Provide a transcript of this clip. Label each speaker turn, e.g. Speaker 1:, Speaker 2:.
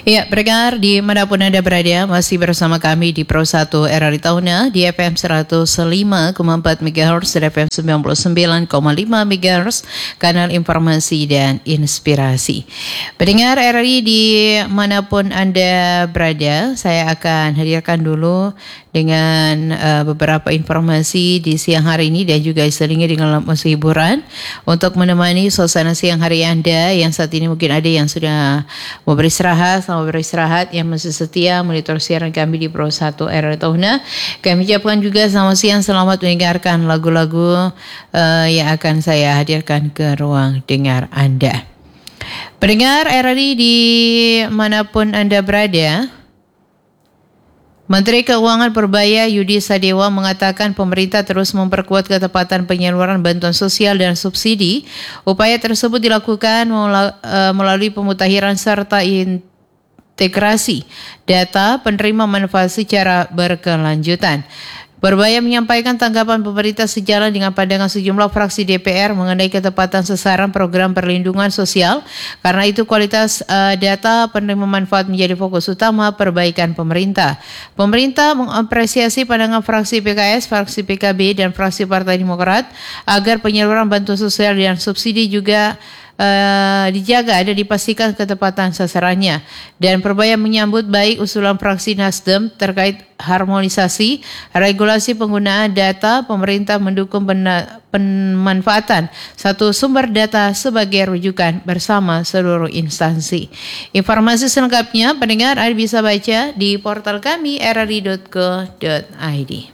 Speaker 1: Ya, pendengar dimanapun Anda berada, masih bersama kami di Pro 1 RRI Tahuna di FM 105,4 MHz dan FM 99,5 MHz, kanal informasi dan inspirasi. Pendengar RRI dimanapun Anda berada, saya akan hadirkan dulu dengan beberapa informasi di siang hari ini dan juga diselingi dengan musik hiburan untuk menemani suasana siang hari Anda yang saat ini mungkin ada yang sudah mau beristirahat, selamat beristirahat, yang masih setia monitor siaran kami di Pro 1 RRI Tahuna. Kami ucapkan juga selamat siang, selamat mendengarkan lagu-lagu yang akan saya hadirkan ke ruang dengar Anda. Pendengar RRI dimanapun Anda berada, Menteri Keuangan Perbaya Yudi Sadewa mengatakan pemerintah terus memperkuat ketepatan penyaluran bantuan sosial dan subsidi. Upaya tersebut dilakukan melalui pemutahiran serta integrasi data penerima manfaat secara berkelanjutan. Perbaya menyampaikan tanggapan pemerintah sejalan dengan pandangan sejumlah fraksi DPR mengenai ketepatan sasaran program perlindungan sosial. Karena itu kualitas data penerima manfaat menjadi fokus utama perbaikan pemerintah. Pemerintah mengapresiasi pandangan fraksi PKS, fraksi PKB, dan fraksi Partai Demokrat agar penyaluran bantuan sosial dan subsidi juga dijaga dan dipastikan ketepatan sasarannya. Dan Perbaya menyambut baik usulan fraksi Nasdem terkait harmonisasi regulasi penggunaan data. Pemerintah mendukung pemanfaatan satu sumber data sebagai rujukan bersama seluruh instansi. Informasi selengkapnya pendengar Anda bisa baca di portal kami rri.co.id.